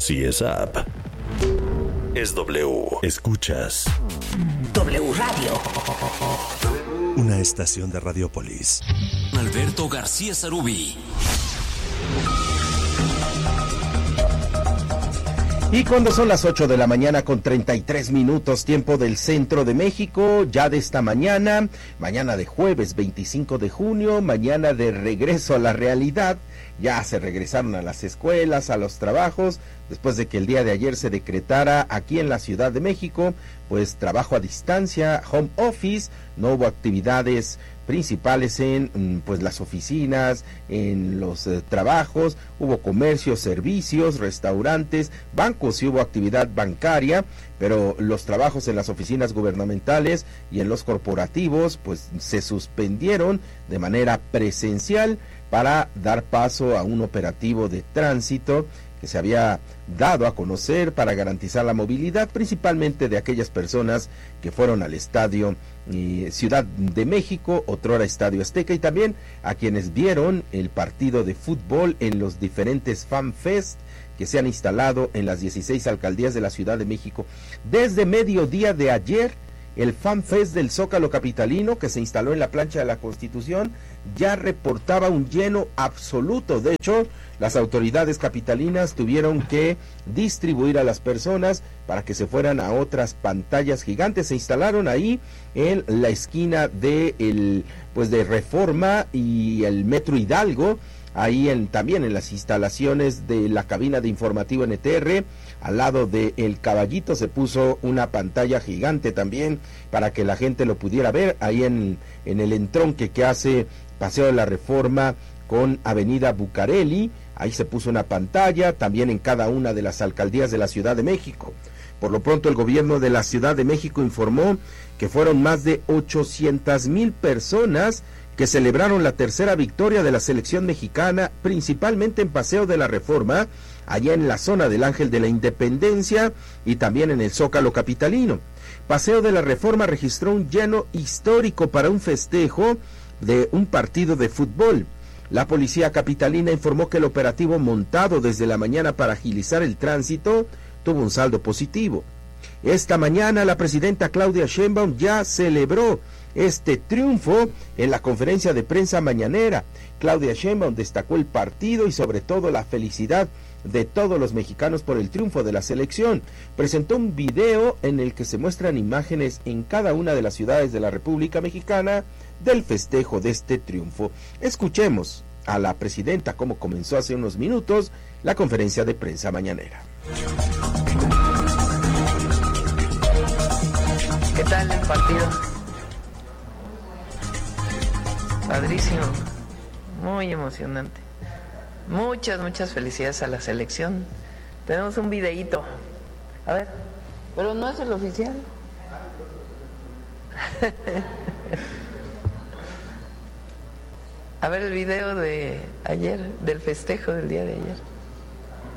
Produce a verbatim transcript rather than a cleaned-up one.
Si es app, es W. Escuchas W Radio. Una estación de Radiopolis. Alberto García Sarubi. Y cuando son las ocho de la mañana con treinta y tres minutos, tiempo del centro de México, ya de esta mañana, mañana de jueves veinticinco de junio, mañana de regreso a la realidad, ya se regresaron a las escuelas, a los trabajos, después de que el día de ayer se decretara aquí en la Ciudad de México, pues trabajo a distancia, home office, no hubo actividades principales en pues las oficinas, en los eh, trabajos, hubo comercio, servicios, restaurantes, bancos, y hubo actividad bancaria, pero los trabajos en las oficinas gubernamentales y en los corporativos pues se suspendieron de manera presencial para dar paso a un operativo de tránsito que se había dado a conocer para garantizar la movilidad, principalmente de aquellas personas que fueron al estadio eh, Ciudad de México, otrora Estadio Azteca, y también a quienes vieron el partido de fútbol en los diferentes Fan Fest que se han instalado en las dieciséis alcaldías de la Ciudad de México. Desde mediodía de ayer, el Fan Fest del Zócalo capitalino, que se instaló en la plancha de la Constitución, ya reportaba un lleno absoluto. De hecho, las autoridades capitalinas tuvieron que distribuir a las personas para que se fueran a otras pantallas gigantes. Se instalaron ahí en la esquina de el pues de Reforma y el Metro Hidalgo, ahí en, también en las instalaciones de la cabina de informativo N T R, al lado de El Caballito se puso una pantalla gigante también para que la gente lo pudiera ver, ahí en, en el entronque que hace Paseo de la Reforma con Avenida Bucareli, ahí se puso una pantalla, también en cada una de las alcaldías de la Ciudad de México. Por lo pronto, el gobierno de la Ciudad de México informó que fueron más de ochocientas mil personas que celebraron la tercera victoria de la selección mexicana, principalmente en Paseo de la Reforma, allá en la zona del Ángel de la Independencia y también en el Zócalo capitalino. Paseo de la Reforma registró un lleno histórico para un festejo de un partido de fútbol. La policía capitalina informó que el operativo montado desde la mañana para agilizar el tránsito tuvo un saldo positivo. Esta mañana la presidenta Claudia Sheinbaum ya celebró este triunfo en la conferencia de prensa mañanera. Claudia Sheinbaum destacó el partido y sobre todo la felicidad de todos los mexicanos por el triunfo de la selección. Presentó un video en el que se muestran imágenes en cada una de las ciudades de la República Mexicana del festejo de este triunfo. Escuchemos a la presidenta cómo comenzó hace unos minutos la conferencia de prensa mañanera. ¿Qué tal el partido? Padrísimo, muy emocionante. Muchas, muchas felicidades a la selección. Tenemos un videíto. A ver, pero no es el oficial. A ver el video de ayer, del festejo del día de ayer.